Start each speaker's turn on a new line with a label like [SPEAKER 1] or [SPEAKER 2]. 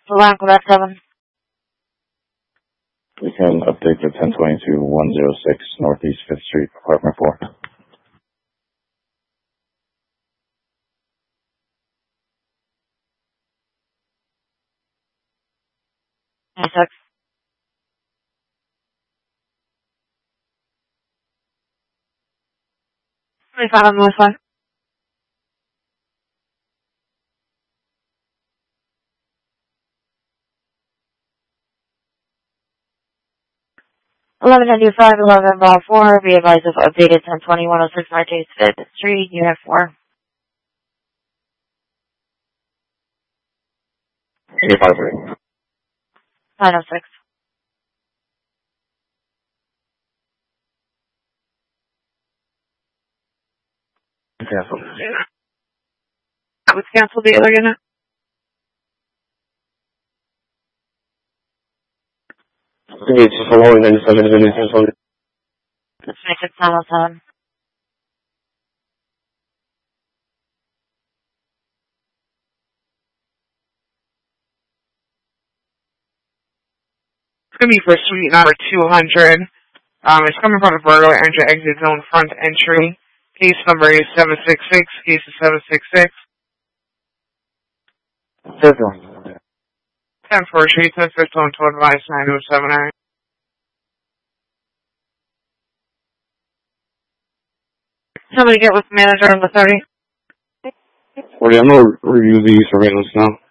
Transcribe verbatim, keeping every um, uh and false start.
[SPEAKER 1] Line Quebec seven.
[SPEAKER 2] We can update to ten twenty-two one oh six Northeast fifth Street, apartment four.
[SPEAKER 1] ninety-six. twenty-five on the west side. eleven ninety-five, eleven Ball four, be advised of updated ten twenty one oh six Northeast fifth Street, Unit four.
[SPEAKER 2] eighty-five three.
[SPEAKER 1] nine oh six.
[SPEAKER 2] Cancel.
[SPEAKER 1] That was canceled the other unit?
[SPEAKER 2] It's just following ninety-seven is in cancel.
[SPEAKER 1] twenty-six nine oh seven.
[SPEAKER 3] It's going to be for suite number two hundred. Um, it's coming from the burglar entry exit zone front entry. Case number is seven six six. Case is seven six six. ten four Street, ten fifth on to advice nine oh seven nine.
[SPEAKER 1] Somebody get with the manager on the thirty.
[SPEAKER 2] forty, I'm going to review the surveillance now.